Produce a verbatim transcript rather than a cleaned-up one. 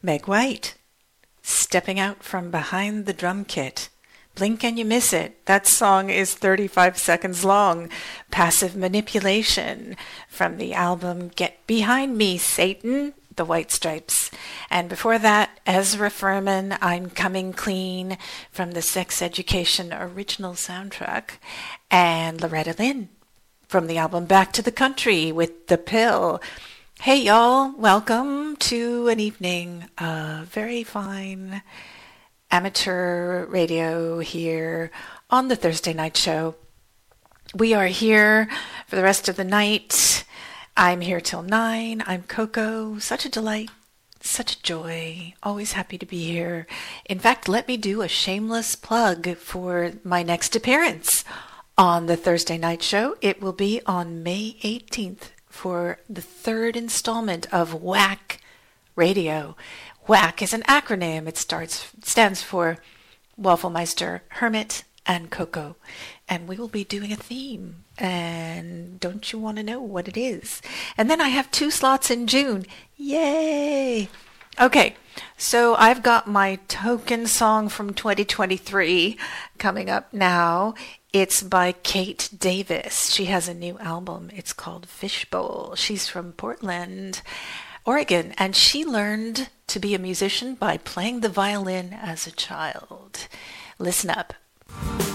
Meg White, Stepping Out from Behind the Drum Kit. Blink and You Miss It. That song is thirty-five seconds long. Passive Manipulation from the album Get Behind Me, Satan, the White Stripes. And before that, Ezra Furman, I'm Coming Clean from the Sex Education original soundtrack. And Loretta Lynn from the album Back to the Country with The Pill. Hey y'all, welcome to an evening of very fine amateur radio here on the Thursday night show. We are here for the rest of the night. I'm here till nine. I'm Coco. Such a delight, such a joy. Always happy to be here. In fact, let me do a shameless plug for my next appearance on the Thursday night show. It will be on May eighteenth. For the third installment of WHACK Radio. WHACK is an acronym. It starts stands for Wafflemeister, Hermit, and Coco. And we will be doing a theme. And don't you want to know what it is? And then I have two slots in June. Yay! Okay, so I've got my token song from twenty twenty-three coming up now. It's by Kate Davis. She has a new album. It's called Fishbowl. She's from Portland, Oregon, and she learned to be a musician by playing the violin as a child. Listen up.